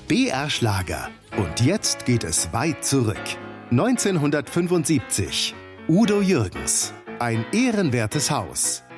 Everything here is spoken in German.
BR Schlager. Und jetzt geht es weit zurück. 1975. Udo Jürgens. Ein ehrenwertes Haus.